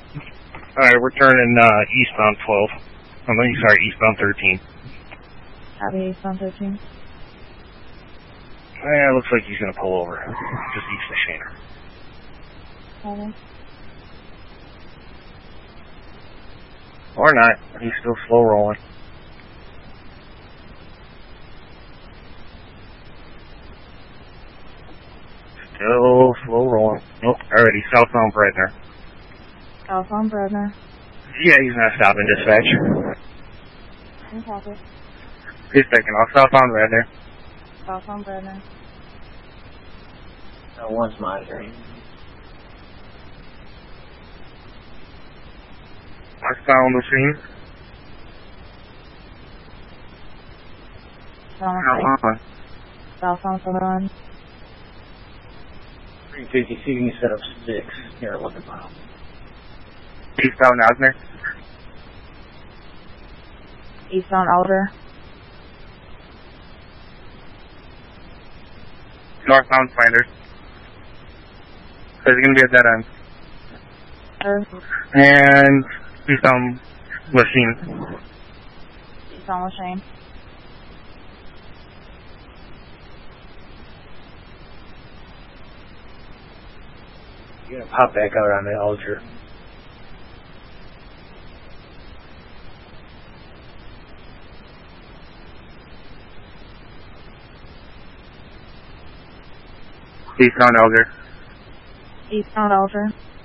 Alright, we're turning eastbound 12. Eastbound 13. Copy, eastbound 13. Yeah, looks like he's gonna pull over. Just east of Shaner. Copy. Or not. He's still slow rolling. Still slow rolling. Nope, already southbound Bredner. Southbound Bredner. Yeah, he's not stopping dispatch. Copy. He's taking off southbound Bredner. Southbound Bredner. One's monitoring. Southbound machine. Southbound. Southbound Sutherland. 350 seating set up 6 here at 11 mile. Eastbound Osner. Eastbound Alder. Northbound Flanders. So it's going to be at that end. And eastbound Machine. Eastbound Machine. You're going to pop back out on the Alger. Eastbound Elder. Eastbound Alder.